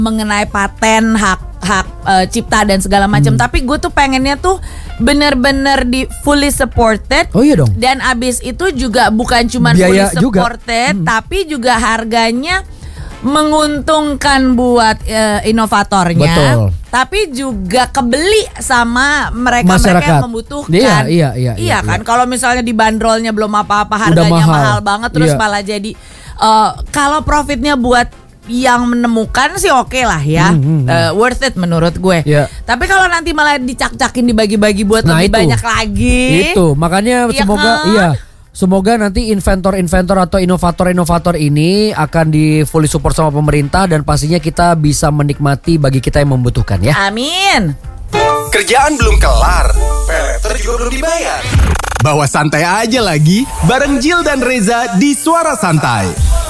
mengenai paten, hak cipta dan segala macam. Tapi gue tuh pengennya tuh bener-bener di fully supported. Oh iya dong. Dan abis itu juga bukan cuma fully supported, tapi juga harganya menguntungkan buat inovatornya. Betul. Tapi juga kebeli sama mereka yang membutuhkan. Iya kan. Kalau misalnya dibanderolnya belum apa-apa, harganya mahal banget, terus malah jadi kalau profitnya buat yang menemukan sih oke lah ya, worth it menurut gue. Tapi kalau nanti malah dicak-cakin dibagi-bagi buat lebih banyak lagi. Itu makanya semoga nanti inventor-inventor atau inovator-inovator ini akan di fully support sama pemerintah dan pastinya kita bisa menikmati bagi kita yang membutuhkan ya. Amin. Kerjaan belum kelar, paylater juga belum dibayar. Bawa santai aja lagi bareng Jill dan Reza di Suara Santai.